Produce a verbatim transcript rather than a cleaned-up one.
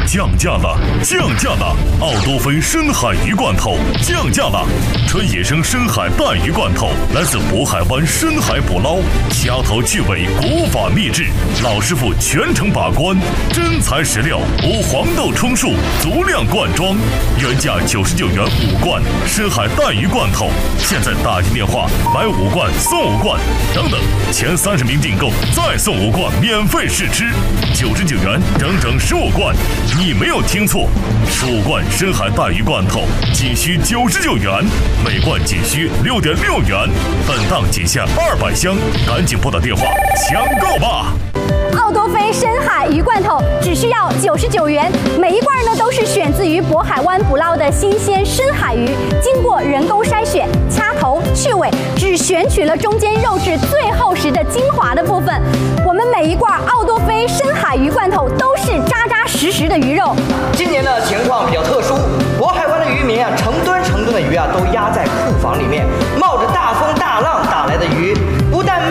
降价了，降价了！奥多菲深海鱼罐头降价了，纯野生深海带鱼罐头，来自渤海湾深海捕捞，掐头去尾，古法秘制，老师傅全程把关，真材实料，无黄豆充数，足量灌装，原价九十九元五罐深海带鱼罐头，现在打进电话买五罐送五罐，等等，前三十名订购再送五罐免费试吃，九十九元整整十五罐。你没有听错，十五罐深海带鱼罐头仅需九十九元，每罐仅需六点六元，本档仅限二百箱，赶紧拨打电话抢购吧！ 奥多菲深海鱼罐头只需要九十九元，每一罐呢都是选自于渤海湾捕捞的新鲜深海鱼，经过人工筛选、掐头去尾，只选取了中间肉质最厚实的精华的部分。我们每一罐奥多菲深海鱼罐头都是扎扎实实的鱼肉。 今年的情况比较特殊，渤海湾的渔民啊，成吨成吨的鱼啊都压在库房里面，